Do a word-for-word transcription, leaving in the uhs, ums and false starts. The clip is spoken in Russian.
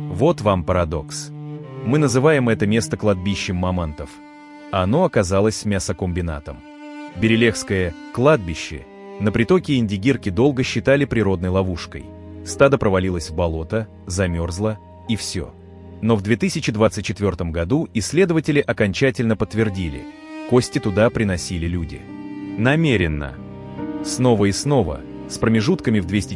Вот вам парадокс. Мы называем это место кладбищем мамонтов, а оно оказалось мясокомбинатом. Берелехское кладбище на притоке Индигирки долго считали природной ловушкой. Стадо провалилось в болото, замерзло и все. Но в две тысячи двадцать четвёртом году исследователи окончательно подтвердили, кости туда приносили люди. Намеренно. Снова и снова, с промежутками в двести